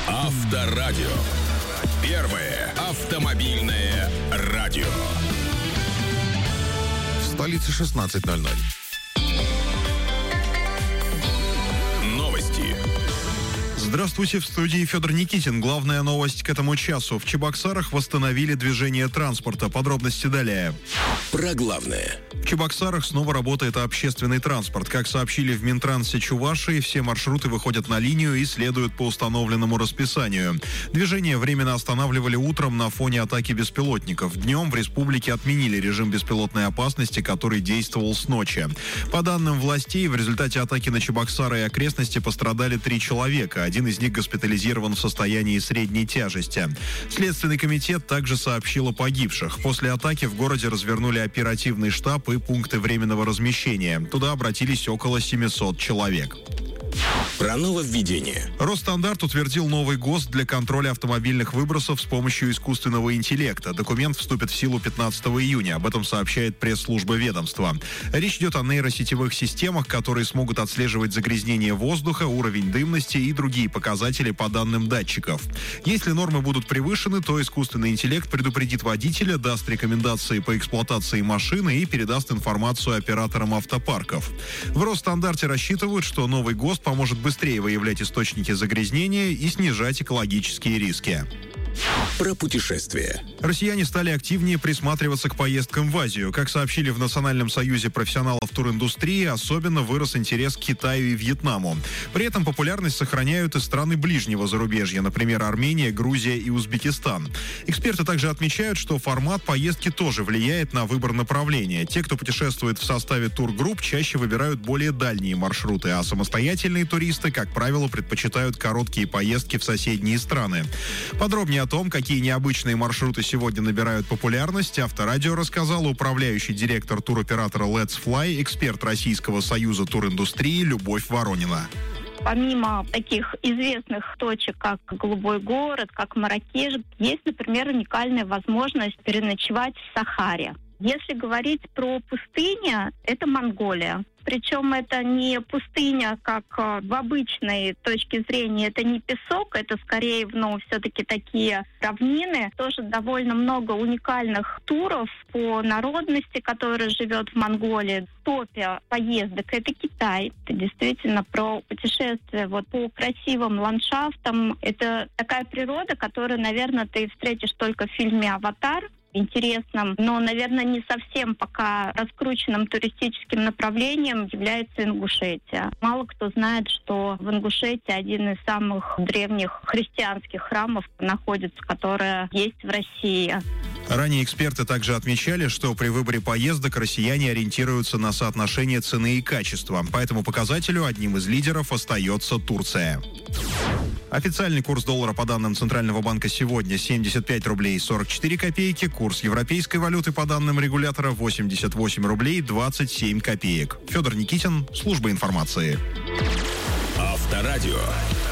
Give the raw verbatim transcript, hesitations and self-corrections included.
Авторадио. Первое автомобильное радио. В столице шестнадцать ноль ноль. Здравствуйте, в студии Федор Никитин. Главная новость к этому часу. В Чебоксарах восстановили движение транспорта. Подробности далее. Про главное. В Чебоксарах снова работает общественный транспорт. Как сообщили в Минтрансе Чувашии, все маршруты выходят на линию и следуют по установленному расписанию. Движение временно останавливали утром на фоне атаки беспилотников. Днем в республике отменили режим беспилотной опасности, который действовал с ночи. По данным властей, в результате атаки на Чебоксары и окрестности пострадали три человека. Один из них госпитализирован в состоянии средней тяжести. Следственный комитет также сообщил о погибших. После атаки в городе развернули оперативный штаб и пункты временного размещения. Туда обратились около семисот человек. Про нововведение. Росстандарт утвердил новый ГОСТ для контроля автомобильных выбросов с помощью искусственного интеллекта. Документ вступит в силу пятнадцатого июня. Об этом сообщает пресс-служба ведомства. Речь идет о нейросетевых системах, которые смогут отслеживать загрязнение воздуха, уровень дымности и другие показатели по данным датчиков. Если нормы будут превышены, то искусственный интеллект предупредит водителя, даст рекомендации по эксплуатации машины и передаст информацию операторам автопарков. В Росстандарте рассчитывают, что новый ГОСТ поможет быстрее выявлять источники загрязнения и снижать экологические риски. Про путешествия. Россияне стали активнее присматриваться к поездкам в Азию. Как сообщили в Национальном союзе профессионалов туриндустрии, особенно вырос интерес к Китаю и Вьетнаму. При этом популярность сохраняют и страны ближнего зарубежья, например, Армения, Грузия и Узбекистан. Эксперты также отмечают, что формат поездки тоже влияет на выбор направления. Те, кто путешествует в составе тургрупп, чаще выбирают более дальние маршруты, а самостоятельные туристы, как правило, предпочитают короткие поездки в соседние страны. Подробнее о том, какие необычные маршруты сегодня набирают популярность, Авторадио рассказал управляющий директор туроператора Let's Fly, эксперт Российского союза туриндустрии Любовь Воронина. Помимо таких известных точек, как Голубой город, как Марракеш, есть, например, уникальная возможность переночевать в Сахаре. Если говорить про пустыню, это Монголия. Причем это не пустыня, как в обычной точке зрения, это не песок, это скорее, ну, все-таки такие равнины. Тоже довольно много уникальных туров по народности, которая живет в Монголии. В топе поездок это Китай. Это действительно про путешествие вот по красивым ландшафтам. Это такая природа, которую, наверное, ты встретишь только в фильме «Аватар». Интересным, но, наверное, не совсем пока раскрученным туристическим направлением является Ингушетия. Мало кто знает, что в Ингушетии один из самых древних христианских храмов находится, который есть в России. Ранее эксперты также отмечали, что при выборе поездок россияне ориентируются на соотношение цены и качества. По этому показателю одним из лидеров остается Турция. Официальный курс доллара по данным Центрального банка сегодня семьдесят пять рублей сорок четыре копейки. Курс европейской валюты по данным регулятора восемьдесят восемь рублей двадцать семь копеек. Федор Никитин, служба информации. Авторадио.